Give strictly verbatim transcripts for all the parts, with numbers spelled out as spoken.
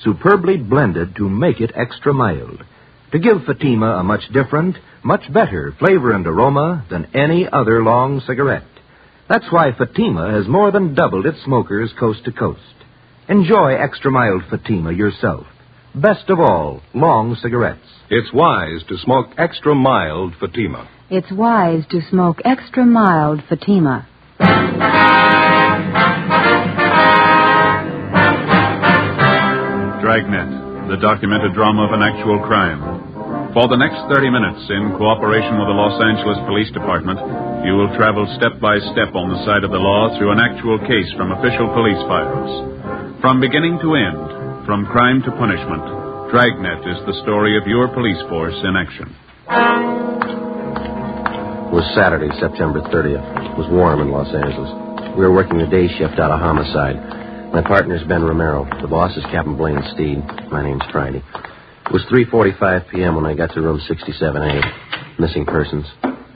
superbly blended to make it extra mild, to give Fatima a much different, much better flavor and aroma than any other long cigarette. That's why Fatima has more than doubled its smokers coast to coast. Enjoy extra mild Fatima yourself. Best of all, long cigarettes. It's wise to smoke extra mild Fatima. It's wise to smoke extra mild Fatima. Dragnet, the documented drama of an actual crime. For the next thirty minutes, in cooperation with the Los Angeles Police Department, you will travel step by step on the side of the law through an actual case from official police files. From beginning to end, from crime to punishment, Dragnet is the story of your police force in action. It was Saturday, September thirtieth. It was warm in Los Angeles. We were working the day shift out of homicide. My partner's Ben Romero. The boss is Captain Blaine Steed. My name's Friday. It was three forty-five p.m. when I got to room sixty-seven A. Missing persons.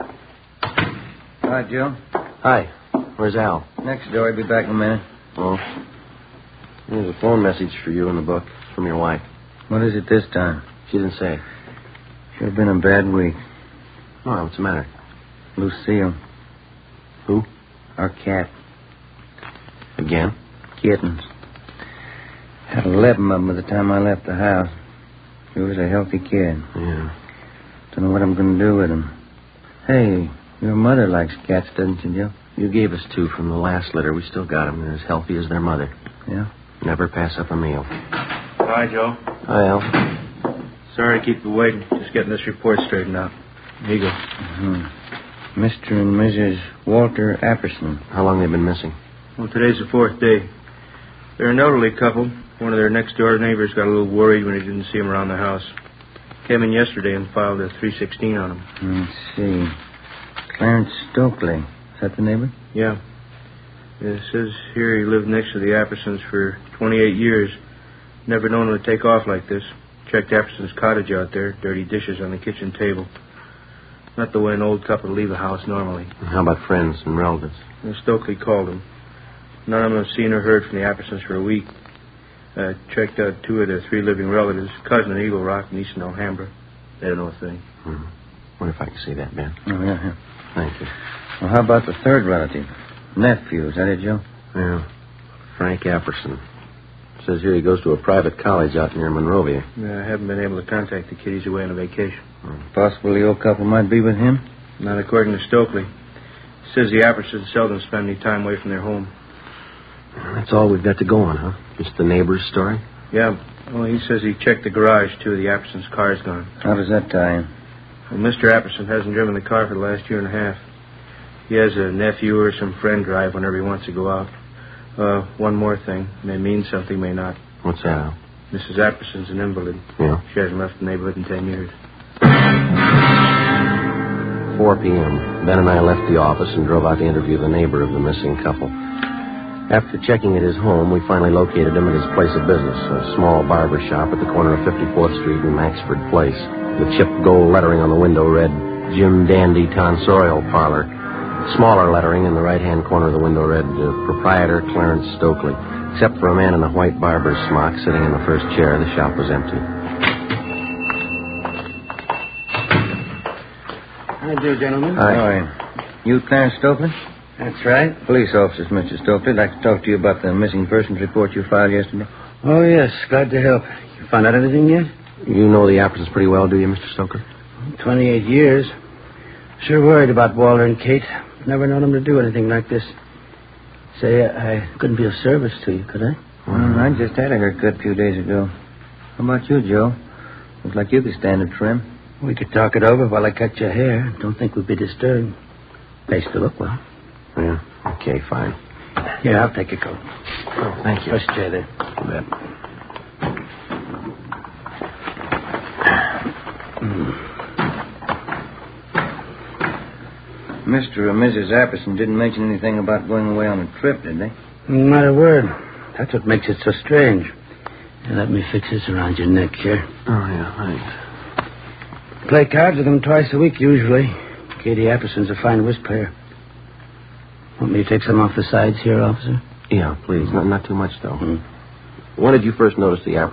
Hi, Joe. Hi. Where's Al? Next door. I'll be back in a minute. Oh. There's a phone message for you in the book from your wife. What is it this time? She didn't say. Sure been a bad week. Oh, what's the matter? Lucille. Who? Our cat. Again? Kittens. Had eleven of them by the time I left the house. She was a healthy kid. Yeah. Don't know what I'm going to do with them. Hey, your mother likes cats, doesn't she, Joe? You gave us two from the last litter. We still got them. They're as healthy as their mother. Yeah? Never pass up a meal. Hi, Joe. Hi, Al. Sorry to keep you waiting. Just getting this report straightened out. Here you go. Mm-hmm. Mister and Missus Walter Apperson. How long they been missing? Well, today's the fourth day. They're an elderly couple. One of their next-door neighbors got a little worried when he didn't see them around the house. Came in yesterday and filed a three sixteen on them. Let's see. Clarence Stokely. Is that the neighbor? Yeah. It says here he lived next to the Appersons for twenty-eight years. Never known him to take off like this. Checked Apperson's cottage out there. Dirty dishes on the kitchen table. Not the way an old couple leave a house normally. How about friends and relatives? And Stokely called him. None of them have seen or heard from the Appersons for a week. Uh, checked out two of their three living relatives, cousin in Eagle Rock and Eastern Alhambra. They don't know a thing. Hmm. Wonder if I can see that, Ben. Oh, yeah, yeah. Thank you. Well, how about the third relative? Nephew, is that it, Joe? Yeah. Frank Apperson. Says here he goes to a private college out near Monrovia. Yeah, I haven't been able to contact the kid. He's away on a vacation. Hmm. Possible the old couple might be with him? Not according to Stokely. Says the Appersons seldom spend any time away from their home. That's all we've got to go on, huh? Just the neighbor's story? Yeah. Well, he says he checked the garage, too. The Appersons' car's gone. How does that tie in? Well, Mister Apperson hasn't driven the car for the last year and a half. He has a nephew or some friend drive whenever he wants to go out. Uh, one more thing. May mean something, may not. What's that, Al? Missus Apperson's an invalid. Yeah? She hasn't left the neighborhood in ten years. four p.m. Ben and I left the office and drove out to interview the neighbor of the missing couple. After checking at his home, we finally located him at his place of business, a small barber shop at the corner of fifty-fourth Street and Maxford Place. The chipped gold lettering on the window read, Jim Dandy Tonsorial Parlor. Smaller lettering in the right-hand corner of the window read, uh, Proprietor Clarence Stokely. Except for a man in a white barber's smock sitting in the first chair, the shop was empty. How do you do, gentlemen? Hi. Hi. You Clarence Stokely? That's right. Police officers, Mister Stokely. I'd like to talk to you about the missing persons report you filed yesterday. Oh, yes. Glad to help. You found out anything yet? You know the Appersons pretty well, do you, Mister Stoker? Twenty-eight years. Sure worried about Walter and Kate. Never known them to do anything like this. Say, I couldn't be of service to you, could I? Well, I just had a haircut a few days ago. How about you, Joe? Looks like you could stand a trim. We could talk it over while I cut your hair. Don't think we'd be disturbed. Place to look well. Yeah, okay, fine. Here, I'll take your coat. Oh, thank you. First chair there. You bet. Mister and Missus Apperson didn't mention anything about going away on a trip, did they? Not a word. That's what makes it so strange. Now, let me fix this around your neck here. Oh, yeah, thanks. Play cards with them twice a week, usually. Katie Apperson's a fine whist player. Want me to take some off the sides here, officer? Yeah, please. Not, not too much, though. Mm. When did you first notice the Appersons?